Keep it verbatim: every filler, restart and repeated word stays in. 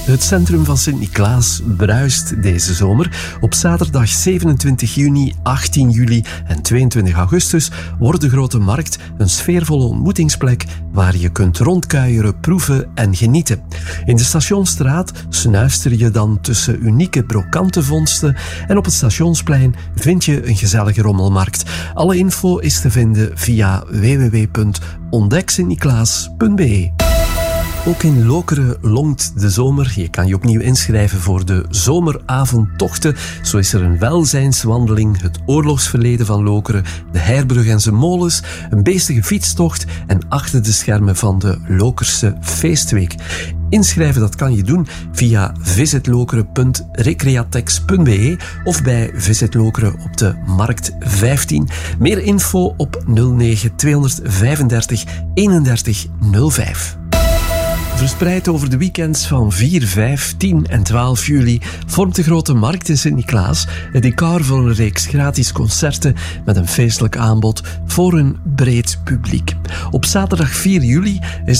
Het centrum van Sint-Niklaas bruist deze zomer. Op zaterdag zevenentwintig juni, achttien juli en tweeëntwintig augustus wordt de Grote Markt een sfeervolle ontmoetingsplek waar je kunt rondkuieren, proeven en genieten. In de Stationsstraat snuister je dan tussen unieke brokante vondsten en op het Stationsplein vind je een gezellige rommelmarkt. Alle info is te vinden via w w w punt ontdek sint niklaas punt b e. Ook in Lokeren longt de zomer. Je kan je opnieuw inschrijven voor de zomeravondtochten. Zo is er een welzijnswandeling, het oorlogsverleden van Lokeren, de Heirbrug en zijn molens, een beestige fietstocht en achter de schermen van de Lokerse Feestweek. Inschrijven dat kan je doen via visitlokeren punt recreatex punt b e of bij Visit Lokeren op de Markt vijftien. Meer info op nul negen tweehonderdvijfendertig eenendertig nul vijf. Verspreid over de weekends van vier, vijf, tien en twaalf juli vormt de Grote Markt in Sint-Niklaas het decor voor een reeks gratis concerten met een feestelijk aanbod voor een breed publiek. Op zaterdag vier juli is